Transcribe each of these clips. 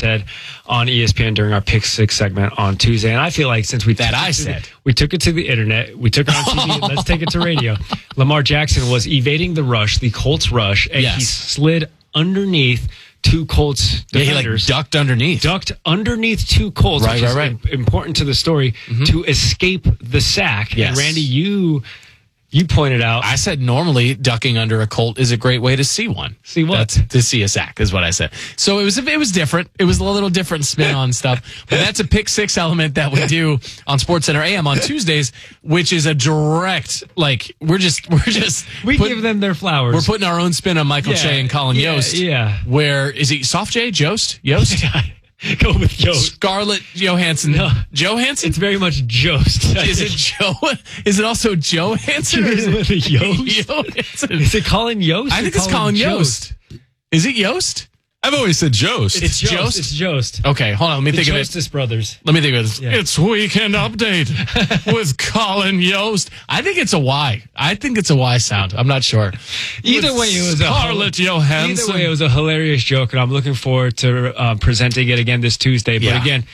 said on ESPN during our Pick Six segment on Tuesday. And I feel like since we took it to the internet, we took it on TV, let's take it to radio. Lamar Jackson was evading the rush, the Colts rush, and he slid underneath two Colts defenders. He ducked underneath two Colts, which is important to the story, to escape the sack. Yes. And Randy, you pointed out. I said normally ducking under a Colt is a great way to see one. See what? To see a sack is what I said. So it was different. It was a little different spin on stuff. But that's a Pick Six element that we do on SportsCenter AM on Tuesdays, which is a direct, we give them their flowers. We're putting our own spin on Michael Che and Colin Yost. Yeah. Where is he? Soft J? Yost? Go with Yost. Scarlett Johansson. No. Johansson? It's very much Jost. Is it Joe? Is it also Joe Hansen? Is it with a Yost? Is it Colin Yost? I think it's Colin Yost. Is it Yost? I've always said Jost. It's Jost? It's Jost. Okay, hold on. Let me think of it. Jostis brothers. Let me think of this. Yeah. It's Weekend Update with Colin Yost. I think it's a Y. I think it's a Y sound. I'm not sure. Either way, it was Scarlett Johansson. Either way, it was a hilarious joke, and I'm looking forward to presenting it again this Tuesday. But again,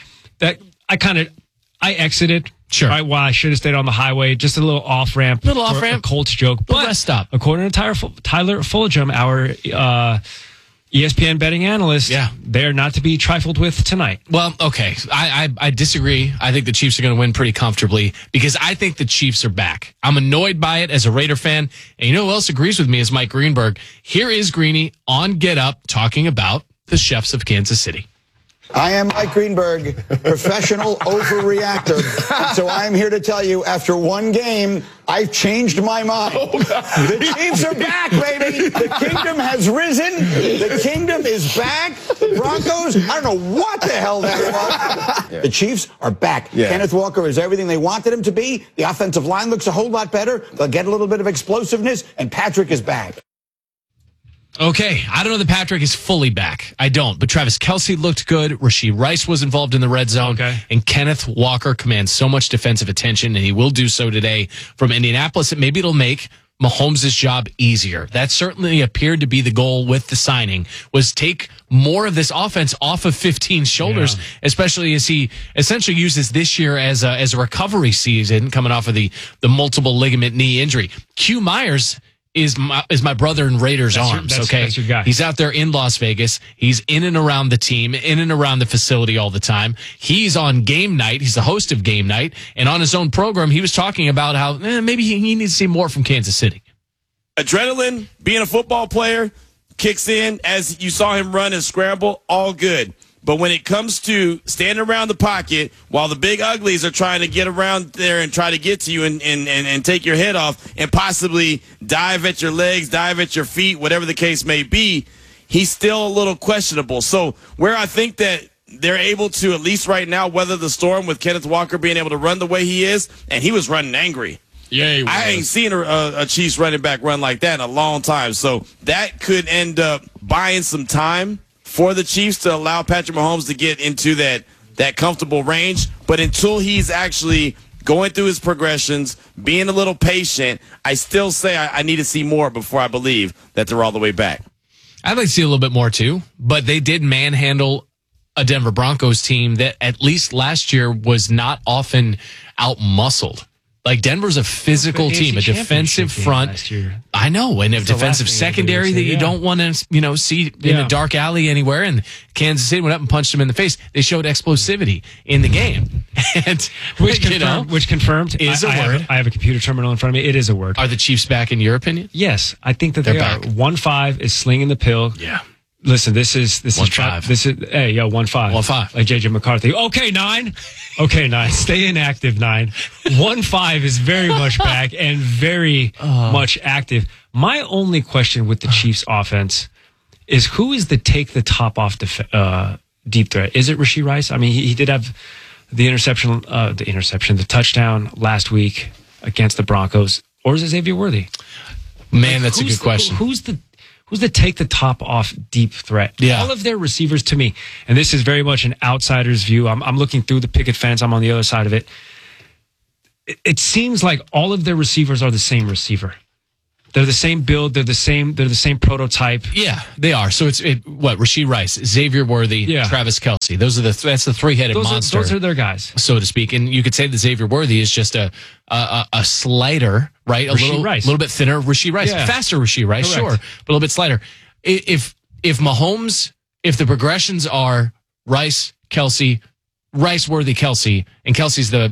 I exited. Sure. Right, while I should have stayed on the highway, just a little off ramp. A Colts joke. But rest stop. According to Tyler Fulgham, our ESPN betting analyst, they're not to be trifled with tonight. Well, okay. I disagree. I think the Chiefs are going to win pretty comfortably because I think the Chiefs are back. I'm annoyed by it as a Raider fan. And you know who else agrees with me is Mike Greenberg. Here is Greeny on Get Up talking about the Chefs of Kansas City. I am Mike Greenberg, professional overreactor. So I am here to tell you, after one game, I've changed my mind. The Chiefs are back, baby. The kingdom has risen. The kingdom is back. The Broncos, I don't know what the hell that was. The Chiefs are back. Kenneth Walker is everything they wanted him to be. The offensive line looks a whole lot better. They'll get a little bit of explosiveness, and Patrick is back. Okay, I don't know that Patrick is fully back. I don't. But Travis Kelce looked good. Rashee Rice was involved in the red zone. Okay. And Kenneth Walker commands so much defensive attention, and he will do so today from Indianapolis. Maybe it'll make Mahomes' job easier. That certainly appeared to be the goal with the signing, was take more of this offense off of 15's shoulders, especially as he essentially uses this year as a recovery season coming off of the multiple ligament knee injury. Q Myers is my brother in Raiders arms. That's your guy. He's out there in Las Vegas. He's in and around the team, in and around the facility all the time. He's on Game Night. He's the host of Game Night. And on his own program, he was talking about how maybe he needs to see more from Kansas City. Adrenaline, being a football player, kicks in as you saw him run and scramble, all good. But when it comes to standing around the pocket while the big uglies are trying to get around there and try to get to you and take your head off and possibly dive at your legs, dive at your feet, whatever the case may be, he's still a little questionable. So where I think that they're able to, at least right now, weather the storm with Kenneth Walker being able to run the way he is, and he was running angry. Yeah, he was. I ain't seen a Chiefs running back run like that in a long time. So that could end up buying some time for the Chiefs to allow Patrick Mahomes to get into that comfortable range. But until he's actually going through his progressions, being a little patient, I still say I need to see more before I believe that they're all the way back. I'd like to see a little bit more, too. But they did manhandle a Denver Broncos team that at least last year was not often out-muscled. Like, Denver's a physical team, a defensive front. I know, and a defensive secondary that you don't want to, see in a dark alley anywhere. And Kansas City went up and punched them in the face. They showed explosivity in the game. And, which confirmed is a word. I have a computer terminal in front of me. It is a word. Are the Chiefs back in your opinion? Yes, I think that they are. 1-5 is slinging the pill. Yeah. Listen, this is 1-5. This is 1-5. 1-5. Like JJ McCarthy. Okay, 9. Okay, 9. Stay inactive, 9. 1-5 is very much back and very much active. My only question with the Chiefs offense is who is the take the top off deep threat? Is it Rashee Rice? I mean, he did have the touchdown last week against the Broncos, or is it Xavier Worthy? Man, that's a good question. Who's the take the top off deep threat? Yeah. All of their receivers to me, and this is very much an outsider's view. I'm looking through the picket fence. I'm on the other side of it. It seems like all of their receivers are the same receiver. They're the same build. They're the same prototype. Yeah, they are. So Rashee Rice, Xavier Worthy, Travis Kelce. That's the three-headed monster. Those are their guys, so to speak. And you could say that Xavier Worthy is just a slider, right? A little bit thinner Rashee Rice, faster Rashee Rice, correct. sure, but a little bit slighter. If Mahomes, if the progressions are Rice, Kelce, Rice, Worthy, Kelce, and Kelce's the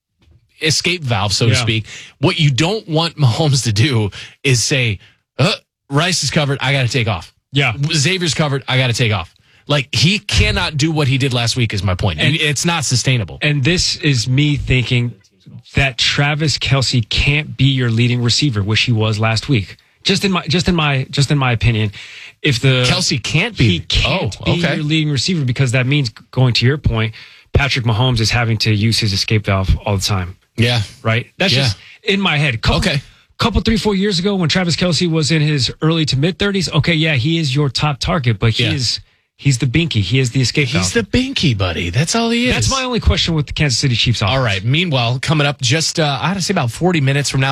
escape valve, so to speak. What you don't want Mahomes to do is say, Rice is covered, I got to take off. Yeah. Xavier's covered, I got to take off. Like, he cannot do what he did last week is my point. And it's not sustainable. And this is me thinking that Travis Kelce can't be your leading receiver, which he was last week. Just in my opinion, if the Kelce can't be, he can't be your leading receiver, because that means, going to your point, Patrick Mahomes is having to use his escape valve all the time. Yeah. Right? That's just in my head. Couple 3-4 years ago, when Travis Kelce was in his early to mid 30s, he is your top target, but he's the binky. He is the escape valve. He's the binky, buddy. That's all he is. That's my only question with the Kansas City Chiefs offense. All right. Meanwhile, coming up just, I had to say about 50 minutes from now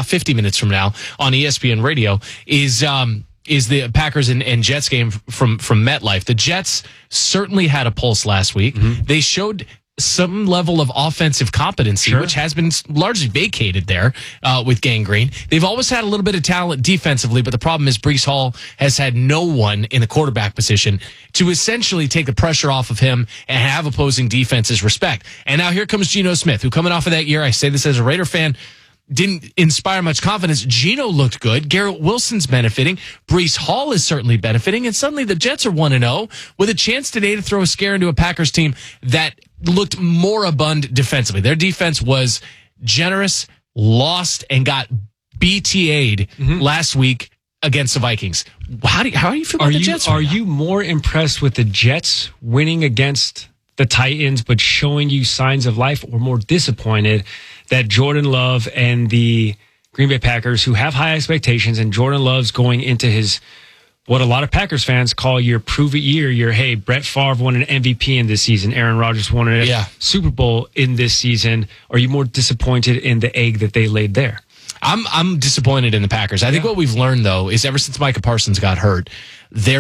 on ESPN Radio is the Packers and Jets game from MetLife. The Jets certainly had a pulse last week. Mm-hmm. They showed some level of offensive competency, which has been largely vacated there with Gangrene. They've always had a little bit of talent defensively, but the problem is Breece Hall has had no one in the quarterback position to essentially take the pressure off of him and have opposing defenses respect. And now here comes Geno Smith, who coming off of that year, I say this as a Raider fan, didn't inspire much confidence. Geno looked good. Garrett Wilson's benefiting. Breece Hall is certainly benefiting. And suddenly the Jets are 1-0 with a chance today to throw a scare into a Packers team that looked moribund defensively. Their defense was generous, lost, and got BTA'd last week against the Vikings. How are you feeling about the Jets? Are you more impressed with the Jets winning against the Titans but showing you signs of life, or more disappointed that Jordan Love and the Green Bay Packers, who have high expectations, and Jordan Love's going into his, what a lot of Packers fans call your prove-it year, hey, Brett Favre won an MVP in this season, Aaron Rodgers won a Super Bowl in this season. Are you more disappointed in the egg that they laid there? I'm disappointed in the Packers. I think what we've learned, though, is ever since Micah Parsons got hurt, they're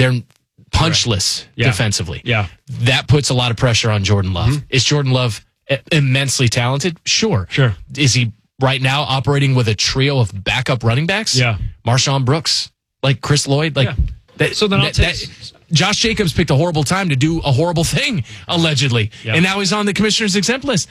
punchless defensively. Yeah. That puts a lot of pressure on Jordan Love. Mm-hmm. Is Jordan Love immensely talented? Sure. Is he right now operating with a trio of backup running backs? Yeah. Marshawn Brooks, like Chris Lloyd, so then Josh Jacobs picked a horrible time to do a horrible thing, allegedly. Yeah. And now he's on the commissioner's exempt list.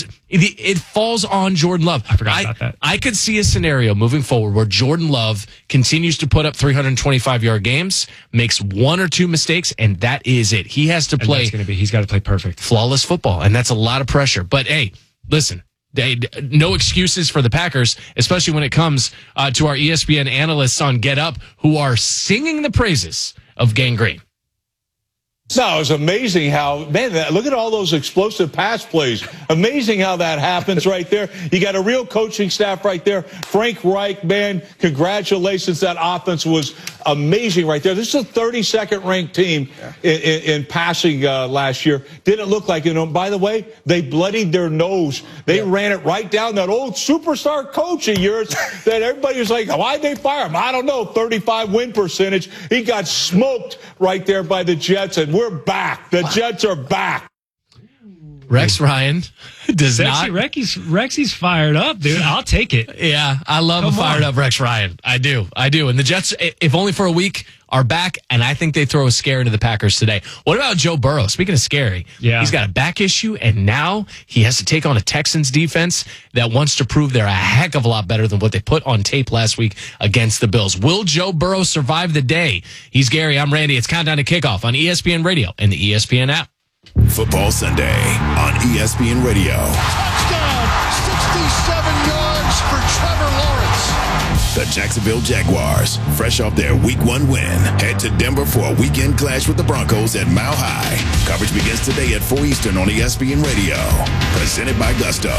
It falls on Jordan Love. I forgot about that. I could see a scenario moving forward where Jordan Love continues to put up 325-yard games, makes one or two mistakes, and that is it. He has to play. He's got to play perfect, flawless football, and that's a lot of pressure. But hey, listen. No excuses for the Packers, especially when it comes to our ESPN analysts on Get Up, who are singing the praises of Gangrene. No, it's amazing how, look at all those explosive pass plays. Amazing how that happens right there. You got a real coaching staff right there. Frank Reich, man, congratulations. That offense was amazing right there. This is a 32nd ranked team in passing last year. Didn't look like it. By the way, they bloodied their nose. They ran it right down that old superstar coach of yours that everybody was like, why'd they fire him? I don't know, 35 win percentage. He got smoked right there by the Jets, and we're back. The Jets are back. Rex Ryan does not. Rexy's fired up, dude. I'll take it. Yeah, I love a fired up Rex Ryan. I do. And the Jets, if only for a week, are back, and I think they throw a scare into the Packers today. What about Joe Burrow? Speaking of scary, he's got a back issue, and now he has to take on a Texans defense that wants to prove they're a heck of a lot better than what they put on tape last week against the Bills. Will Joe Burrow survive the day? He's Gary. I'm Randy. It's Countdown to Kickoff on ESPN Radio and the ESPN app. Football Sunday on ESPN Radio. Touchdown, 67 yards for Trevor Lawrence. The Jacksonville Jaguars, fresh off their Week 1 win, head to Denver for a weekend clash with the Broncos at Mile High. Coverage begins today at 4 Eastern on ESPN Radio. Presented by Gusto.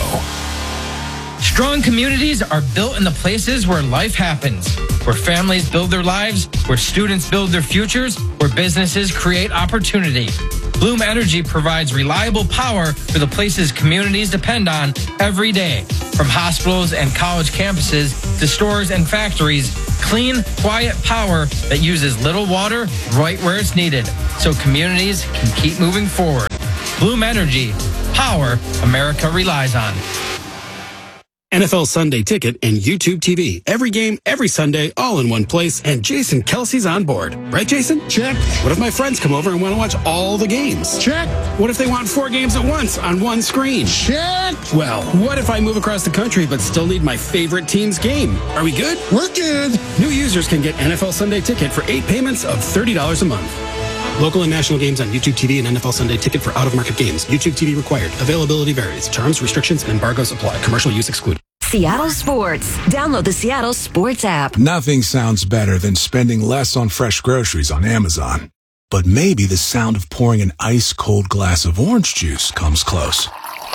Strong communities are built in the places where life happens, where families build their lives, where students build their futures, where businesses create opportunity. Bloom Energy provides reliable power for the places communities depend on every day. From hospitals and college campuses to stores and factories, clean, quiet power that uses little water right where it's needed, so communities can keep moving forward. Bloom Energy, power America relies on. NFL Sunday Ticket and YouTube TV. Every game, every Sunday, all in one place, and Jason Kelsey's on board. Right, Jason? Check. What if my friends come over and want to watch all the games? Check. What if they want 4 games at once on one screen? Check. Well, what if I move across the country but still need my favorite team's game? Are we good? We're good. New users can get NFL Sunday Ticket for 8 payments of $30 a month. Local and national games on YouTube TV and NFL Sunday Ticket for out-of-market games. YouTube TV required. Availability varies. Terms, restrictions, and embargoes apply. Commercial use excluded. Seattle Sports. Download the Seattle Sports app. Nothing sounds better than spending less on fresh groceries on Amazon. But maybe the sound of pouring an ice-cold glass of orange juice comes close.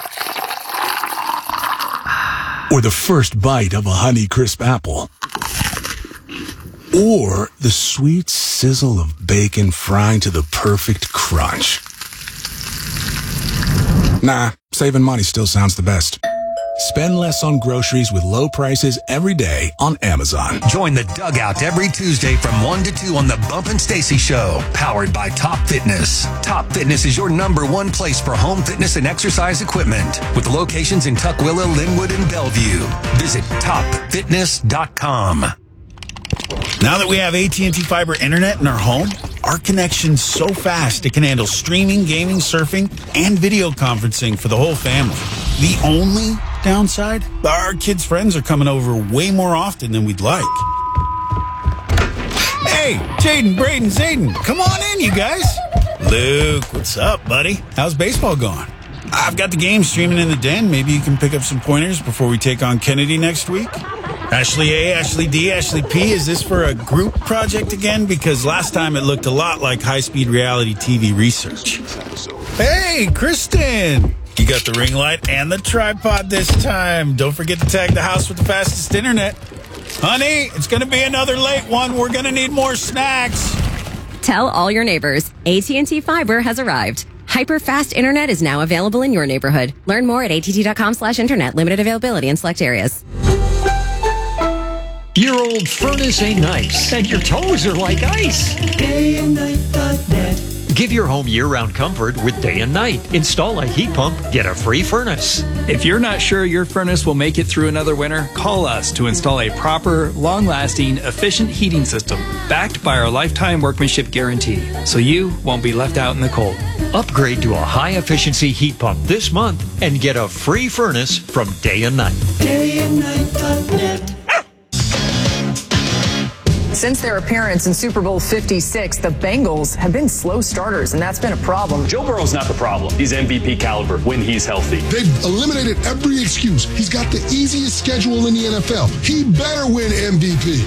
Or the first bite of a Honeycrisp apple. Or the sweet sizzle of bacon frying to the perfect crunch. Nah, saving money still sounds the best. Spend less on groceries with low prices every day on Amazon. Join the Dugout every Tuesday from 1 to 2 on the Bump and Stacy Show, powered by Top Fitness. Top Fitness is your #1 place for home fitness and exercise equipment, with locations in Tukwila, Linwood, and Bellevue. Visit topfitness.com. Now that we have AT&T Fiber Internet in our home, our connection's so fast it can handle streaming, gaming, surfing, and video conferencing for the whole family. The only downside? Our kids' friends are coming over way more often than we'd like. Hey, Jaden, Braden, Zayden, come on in, you guys. Luke, what's up, buddy? How's baseball going? I've got the game streaming in the den. Maybe you can pick up some pointers before we take on Kennedy next week. Ashley A, Ashley D, Ashley P, is this for a group project again? Because last time it looked a lot like high-speed reality TV research. Hey, Kristen! You got the ring light and the tripod this time. Don't forget to tag the house with the fastest internet. Honey, it's going to be another late one. We're going to need more snacks. Tell all your neighbors, AT&T Fiber has arrived. Hyper-fast internet is now available in your neighborhood. Learn more at att.com/internet. Limited availability in select areas. Your old furnace ain't nice, and your toes are like ice. DayandNight.net. Give your home year-round comfort with Day and Night. Install a heat pump, get a free furnace. If you're not sure your furnace will make it through another winter, call us to install a proper, long-lasting, efficient heating system backed by our lifetime workmanship guarantee, so you won't be left out in the cold. Upgrade to a high-efficiency heat pump this month and get a free furnace from Day and Night. DayandNight.net. Since their appearance in Super Bowl 56, the Bengals have been slow starters, and that's been a problem. Joe Burrow's not the problem. He's MVP caliber when he's healthy. They've eliminated every excuse. He's got the easiest schedule in the NFL. He better win MVP.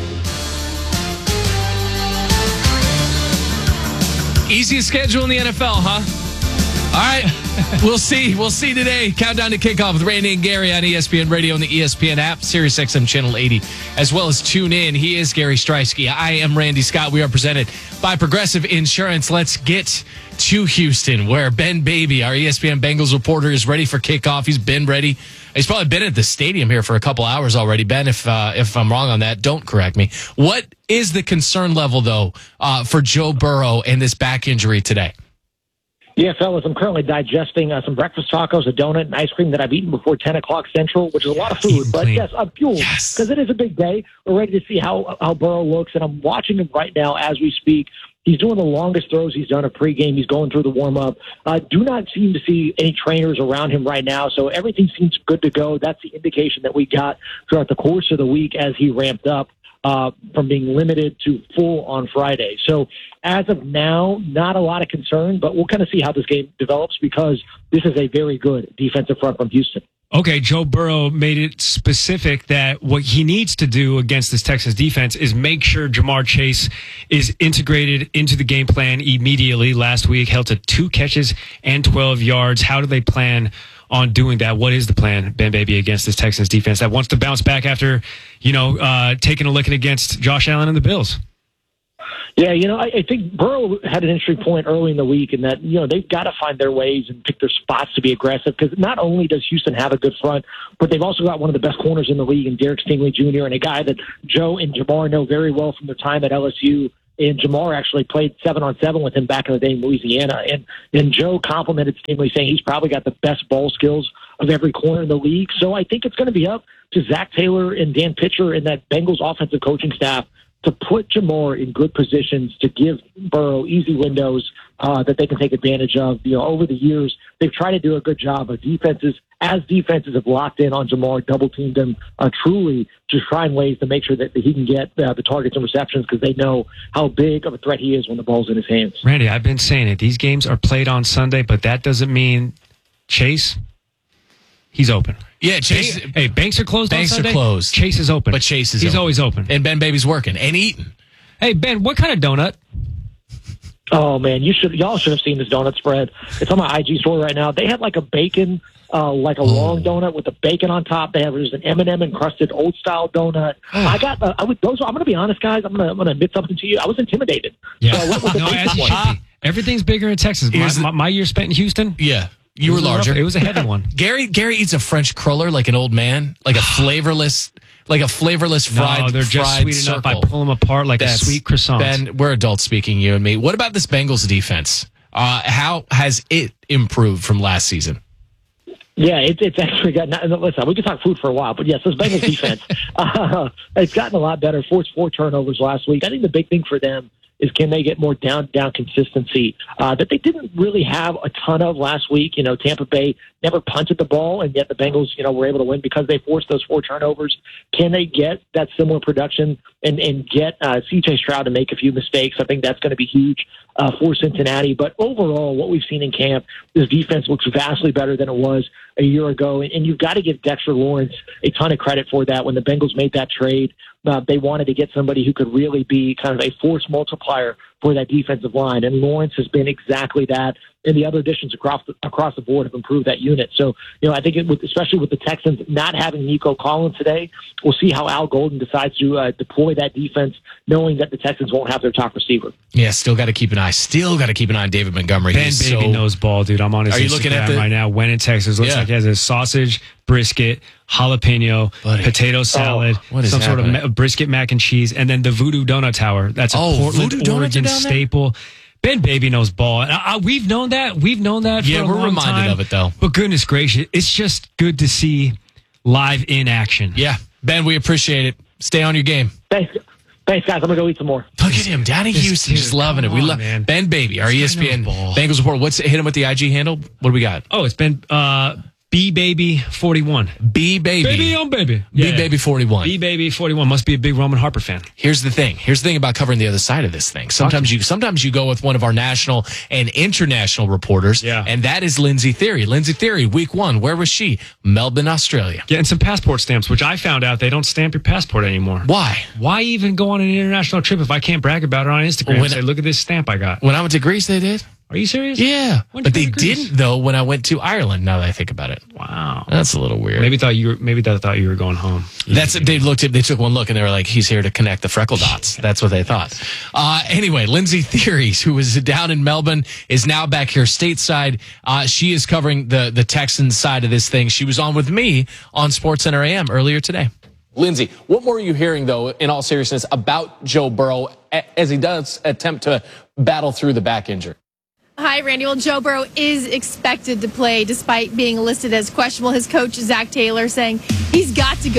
Easiest schedule in the NFL, huh? All right. We'll see. We'll see today. Countdown to kickoff with Randy and Gary on ESPN Radio and the ESPN app, Sirius XM Channel 80, as well as tune in. He is Gary Streisky. I am Randy Scott. We are presented by Progressive Insurance. Let's get to Houston, where Ben Baby, our ESPN Bengals reporter, is ready for kickoff. He's been ready. He's probably been at the stadium here for a couple hours already. Ben, if I'm wrong on that, don't correct me. What is the concern level, though, for Joe Burrow and this back injury today? Yeah, fellas, I'm currently digesting some breakfast tacos, a donut, and ice cream that I've eaten before 10 o'clock Central, which is a lot of food. But yes, I'm fueled because it is a big day. We're ready to see how Burrow looks, and I'm watching him right now as we speak. He's doing the longest throws he's done at pregame. He's going through the warm-up. Do not seem to see any trainers around him right now, so everything seems good to go. That's the indication that we got throughout the course of the week as he ramped up from being limited to full on Friday. So as of now, not a lot of concern, but we'll kind of see how this game develops because this is a very good defensive front from Houston. Okay, Joe Burrow made it specific that what he needs to do against this Texans defense is make sure Jamar Chase is integrated into the game plan immediately. Last week, held to 2 catches and 12 yards. How do they plan on doing that? What is the plan, Ben Baby, against this Texans defense that wants to bounce back after, taking a licking against Josh Allen and the Bills? Yeah, I think Burrow had an entry point early in the week in that, they've got to find their ways and pick their spots to be aggressive because not only does Houston have a good front, but they've also got one of the best corners in the league in Derek Stingley Jr. and a guy that Joe and Jamar know very well from their time at LSU. And Jamar actually played 7-on-7 with him back in the day in Louisiana. And Joe complimented Stingley, saying he's probably got the best ball skills of every corner in the league. So I think it's going to be up to Zach Taylor and Dan Pitcher and that Bengals offensive coaching staff to put Jamar in good positions to give Burrow easy windows that they can take advantage of. Over the years, they've tried to do a good job of defenses have locked in on Jamar, double-teamed him truly to find ways to make sure that he can get the targets and receptions because they know how big of a threat he is when the ball's in his hands. Randy, I've been saying it. These games are played on Sunday, but that doesn't mean Chase, he's open. Yeah, Chase. Hey, banks are closed on Sunday. Banks are closed. Chase is open. But Chase is He's open. always open. And Ben Baby's working and eating. Hey, Ben, what kind of donut? Oh, man, y'all should have seen this donut spread. It's on my IG store right now. They had like a bacon, like a long donut with the bacon on top. They have there's an M&M encrusted old style donut. I got I'm going to be honest, guys. I'm going to admit something to you. I was intimidated. Yeah. So I went with the bacon one. Everything's bigger in Texas. My year spent in Houston. Yeah. You were larger. It was a heavy one. Gary eats a French cruller like an old man, like a flavorless fried. No, they're just sweet circle. enough. I pull them apart like a sweet croissant. Ben, we're adults speaking, you and me. What about this Bengals defense? How has it improved from last season? Yeah, it's actually gotten. Listen, we can talk food for a while, but yes, this Bengals defense, it's gotten a lot better. Forced 4 turnovers last week. I think the big thing for them is can they get more down consistency that they didn't really have a ton of last week. Tampa Bay never punted the ball, and yet the Bengals, were able to win because they forced those 4 turnovers. Can they get that similar production and get C.J. Stroud to make a few mistakes? I think that's going to be huge for Cincinnati. But overall, what we've seen in camp, this defense looks vastly better than it was a year ago, and you've got to give Dexter Lawrence a ton of credit for that. When the Bengals made that trade, they wanted to get somebody who could really be kind of a force multiplier for that defensive line, and Lawrence has been exactly that. And the other additions across the board have improved that unit. So, I think especially with the Texans not having Nico Collins today, we'll see how Al Golden decides to deploy that defense, knowing that the Texans won't have their top receiver. Yeah, still got to keep an eye. Still got to keep an eye on David Montgomery. Ben Baby knows ball, dude. I'm on his Instagram right now. When in Texas, looks like he has a sausage, brisket, jalapeno, potato salad, some sort of brisket mac and cheese, and then the Voodoo Donut Tower. That's a Portland, Oregon staple. Ben Baby knows ball. We've known that. We've known that for a long time. Yeah, we're reminded of it, though. But goodness gracious, it's just good to see live in action. Yeah. Ben, we appreciate it. Stay on your game. Thanks, guys. I'm going to go eat some more. Look at him. Down in Houston, just loving it. We love Ben Baby, our ESPN Bengals report. Hit him with the IG handle. What do we got? Oh, it's been B-Baby41. B-Baby. Baby on baby. B-Baby41. B-Baby41. Must be a big Roman Harper fan. Here's the thing about covering the other side of this thing. Sometimes you go with one of our national and international reporters, and that is Lindsay Theory. Lindsay Theory, week 1, where was she? Melbourne, Australia. Getting some passport stamps, which I found out they don't stamp your passport anymore. Why? Why even go on an international trip if I can't brag about it on Instagram and say, look at this stamp I got? When I went to Greece, they did. Are you serious? Yeah. But they didn't, though, when I went to Ireland, now that I think about it. Wow. That's a little weird. Maybe they thought you were going home. They took one look and they were like, he's here to connect the freckle dots. That's what they thought. Anyway, Lindsay Theories, who was down in Melbourne, is now back here stateside. She is covering the Texans side of this thing. She was on with me on SportsCenter AM earlier today. Lindsay, what more are you hearing, though, in all seriousness, about Joe Burrow as he does attempt to battle through the back injury? Hi, Randy. Well, Joe Burrow is expected to play despite being listed as questionable. His coach, Zach Taylor, saying he's got to go.